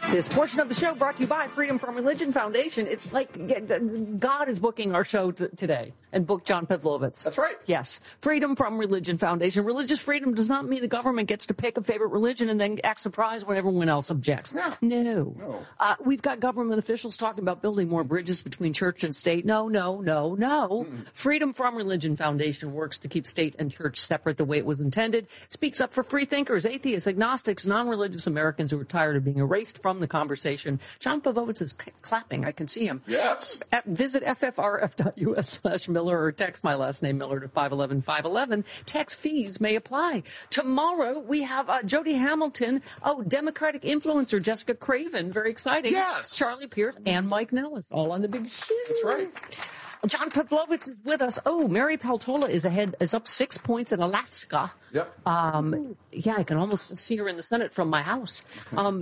This portion of the show brought to you by Freedom from Religion Foundation. It's like God is booking our show today and booked John Pavlovitz. That's right. Yes. Freedom from Religion Foundation. Religious freedom does not mean the government gets to pick a favorite religion and then act surprised when everyone else objects. No. We've got government officials talking about building more bridges between church and state. No. Freedom from Religion Foundation works to keep state and church separate the way it was intended. Speaks up for free thinkers, atheists, agnostics, non-religious Americans who are tired of being erased from the conversation. John Pavlovitz is clapping. I can see him. Yes. Visit ffrf.us/Miller or text my last name Miller to 511-511. Text fees may apply. Tomorrow we have Jody Hamilton. Democratic influencer Jessica Craven. Very exciting. Yes. Charlie Pierce and Mike Nellis all on the big show. That's right. John Pavlovitz is with us. Mary Peltola is up 6 points in Alaska. Yep. I can almost see her in the Senate from my house.